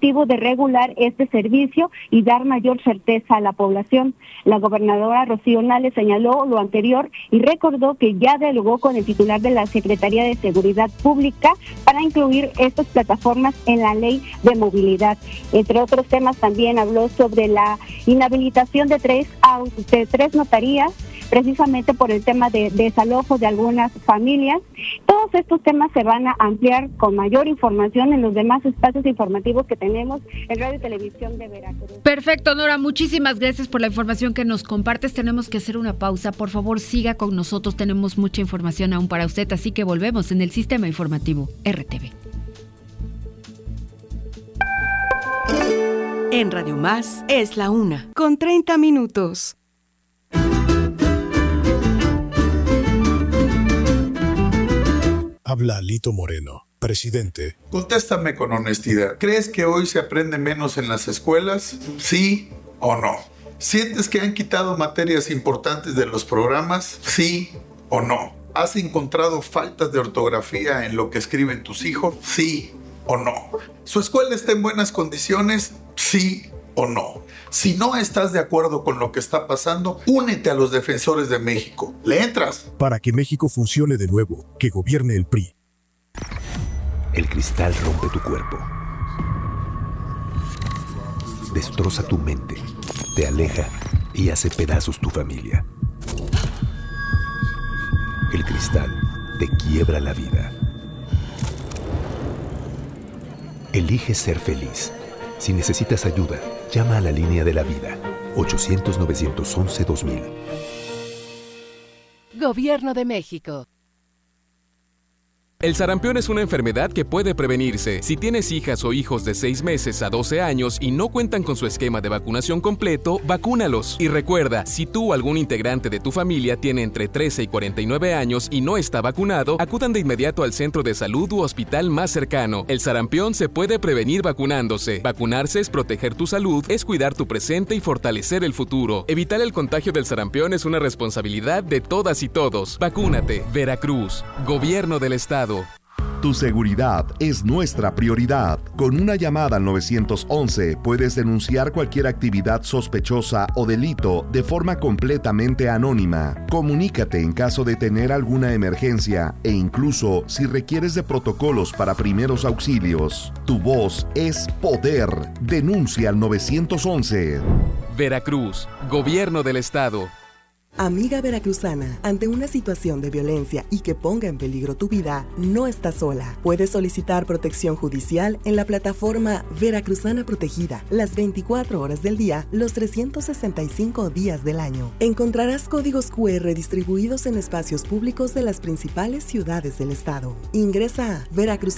objetivo de regular este servicio y dar mayor certeza a la población. La gobernadora Rocío Nale señaló lo anterior y recordó que ya dialogó con el titular de la Secretaría de Seguridad Pública para incluir estas plataformas en la ley de movilidad. Entre otros temas también habló sobre la inhabilitación de tres notarías, precisamente por el tema de desalojo de algunas familias. Todos estos temas se van a ampliar con mayor información en los demás espacios informativos que tenemos en Radio y Televisión de Veracruz. Perfecto, Nora, muchísimas gracias por la información que nos compartes. Tenemos que hacer una pausa. Por favor, siga con nosotros. Tenemos mucha información aún para usted, así que volvemos en el Sistema Informativo RTV. En Radio Más es la 1:30. Habla Lito Moreno, presidente. Contéstame con honestidad. ¿Crees que hoy se aprende menos en las escuelas? ¿Sí o no? ¿Sientes que han quitado materias importantes de los programas? ¿Sí o no? ¿Has encontrado faltas de ortografía en lo que escriben tus hijos? ¿Sí o no? ¿Su escuela está en buenas condiciones? ¿Sí o no? Si no estás de acuerdo con lo que está pasando, únete a los defensores de México. ¿Le entras? Para que México funcione de nuevo, que gobierne el PRI. El cristal rompe tu cuerpo. Destroza tu mente, te aleja y hace pedazos tu familia. El cristal te quiebra la vida. Elige ser feliz. Si necesitas ayuda, llama a la línea de la vida, 800-911-2000. Gobierno de México. El sarampión es una enfermedad que puede prevenirse. Si tienes hijas o hijos de 6 meses a 12 años y no cuentan con su esquema de vacunación completo, vacúnalos. Y recuerda, si tú o algún integrante de tu familia tiene entre 13 y 49 años y no está vacunado, acudan de inmediato al centro de salud u hospital más cercano. El sarampión se puede prevenir vacunándose. Vacunarse es proteger tu salud, es cuidar tu presente y fortalecer el futuro. Evitar el contagio del sarampión es una responsabilidad de todas y todos. Vacúnate. Veracruz, Gobierno del Estado. Tu seguridad es nuestra prioridad. Con una llamada al 911 puedes denunciar cualquier actividad sospechosa o delito de forma completamente anónima. Comunícate en caso de tener alguna emergencia e incluso si requieres de protocolos para primeros auxilios. Tu voz es poder. Denuncia al 911. Veracruz, Gobierno del Estado. Amiga veracruzana, ante una situación de violencia y que ponga en peligro tu vida, no estás sola. Puedes solicitar protección judicial en la plataforma Veracruzana Protegida, las 24 horas del día, los 365 días del año. Encontrarás códigos QR distribuidos en espacios públicos de las principales ciudades del estado. Ingresa a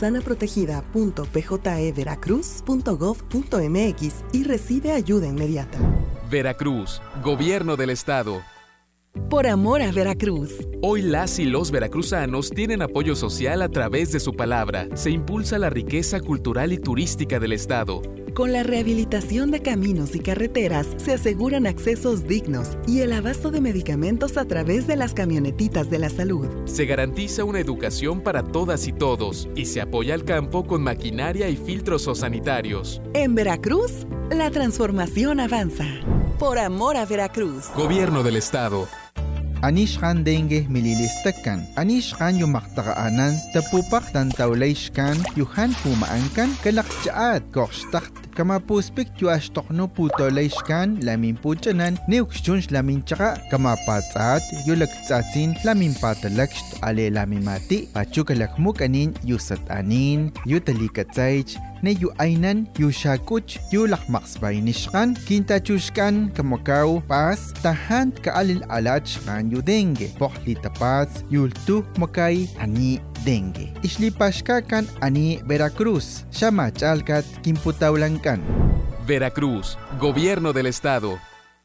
veracruzanaprotegida.pjeveracruz.gov.mx y recibe ayuda inmediata. Veracruz, Gobierno del Estado. Por amor a Veracruz. Hoy las y los veracruzanos tienen apoyo social a través de su palabra. Se impulsa la riqueza cultural y turística del estado. Con la rehabilitación de caminos y carreteras, se aseguran accesos dignos y el abasto de medicamentos a través de las camionetitas de la salud. Se garantiza una educación para todas y todos y se apoya al campo con maquinaria y filtros sanitarios. En Veracruz, la transformación avanza. Por amor a Veracruz. Gobierno del Estado. Anishkan dengue mililistakan. Anishkan yumaktaanan tapupak tantawlayshkan yuhan pumaankan kalakchaat korshtakt kama puspik yuashtokno putolayshkan lamin puchanan niukshunsh lamin chaka kama patsaat yulaktsatsin lamin patalakst ale lamin mati pachukalakmukanin yusatanin yutalikatsaych ne yu ainan yu shakuch yu lakmaksbaynishkan kintachushkan kamakaw pas tahan kaalil alachkan yu dengue pohli tapats yultu makay ani dengue islipashkakan ani Veracruz shamachalkat kimputawlankan. Veracruz, Gobierno del Estado.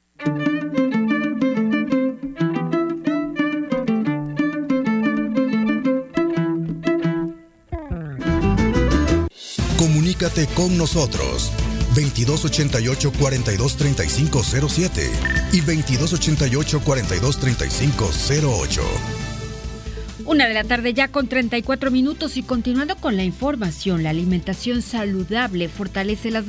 Comunícate con nosotros 2288-423507 y 2288-423508. 1:00 p.m. ya con 34 minutos y continuando con la información, la alimentación saludable fortalece las